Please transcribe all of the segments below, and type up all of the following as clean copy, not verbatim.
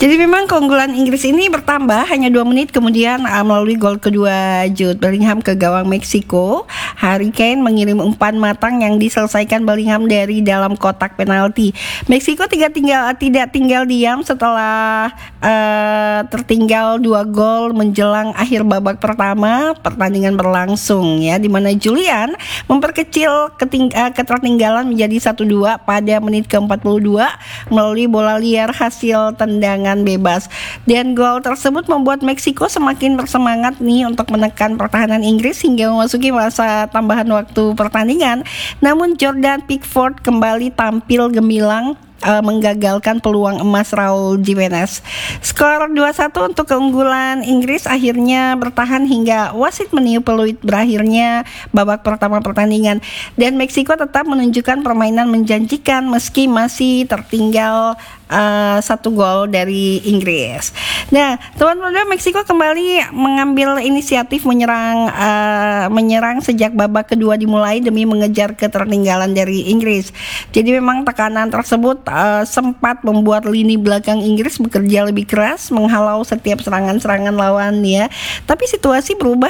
Jadi memang keunggulan Inggris ini bertambah hanya 2 menit kemudian melalui gol kedua Jude Bellingham ke gawang Meksiko. Harry Kane mengirim umpan matang yang diselesaikan Bellingham dari dalam kotak penalti. Meksiko tidak tinggal diam setelah tertinggal 2 gol menjelang akhir babak pertama. Pertandingan berlangsung ya, di mana Julian memperkecil ketertinggalan menjadi 1-2 pada menit ke-42 melalui bola liar hasil tendangan bebas. Dan gol tersebut membuat Meksiko semakin bersemangat nih untuk menekan pertahanan Inggris hingga memasuki masa tambahan waktu pertandingan. Namun Jordan Pickford kembali tampil gemilang menggagalkan peluang emas Raul Jimenez. Skor 2-1 untuk keunggulan Inggris akhirnya bertahan hingga wasit meniup peluit berakhirnya babak pertama pertandingan, dan Meksiko tetap menunjukkan permainan menjanjikan meski masih tertinggal 1 gol dari Inggris. Nah, teman-teman, Meksiko kembali mengambil inisiatif menyerang sejak babak kedua dimulai demi mengejar ketertinggalan dari Inggris. Jadi memang tekanan tersebut sempat membuat lini belakang Inggris bekerja lebih keras menghalau setiap serangan-serangan lawan ya. Tapi situasi berubah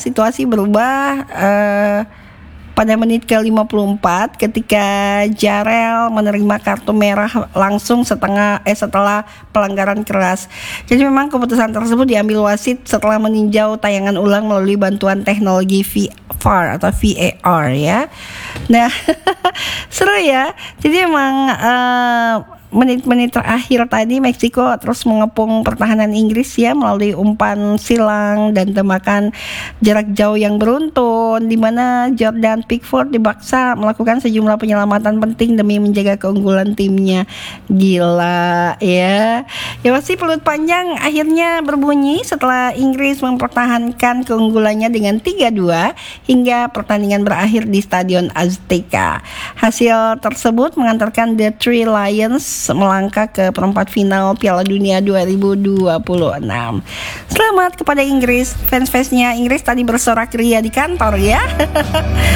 pada menit ke-54 ketika Jarrell menerima kartu merah langsung setelah pelanggaran keras. Jadi memang keputusan tersebut diambil wasit setelah meninjau tayangan ulang melalui bantuan teknologi VAR atau VAR ya. Nah, seru ya. Jadi memang menit-menit terakhir tadi Meksiko terus mengepung pertahanan Inggris ya melalui umpan silang dan tembakan jarak jauh yang beruntun, di mana Jordan Pickford dipaksa melakukan sejumlah penyelamatan penting demi menjaga keunggulan timnya. Gila ya. Ya pasti peluit panjang akhirnya berbunyi setelah Inggris mempertahankan keunggulannya dengan 3-2 hingga pertandingan berakhir di Stadion Azteca. Hasil tersebut mengantarkan The Three Lions melangkah ke perempat final Piala Dunia 2026. Selamat kepada Inggris. Fans-fansnya Inggris tadi bersorak ria di kantor ya.